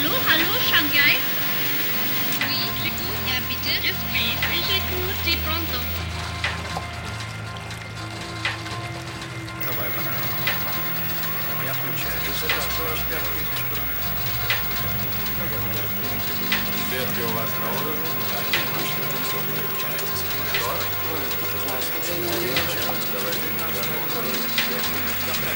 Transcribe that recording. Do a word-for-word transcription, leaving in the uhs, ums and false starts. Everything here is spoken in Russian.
hallo, hallo, Shanghai. Oui, j'écoute. Ja, bitte. Je suis, j'écoute, di pronto. Давай, банан. Я включаю. Высота сорок пять тысяч километров. Сверху у вас на уровне. Мотор.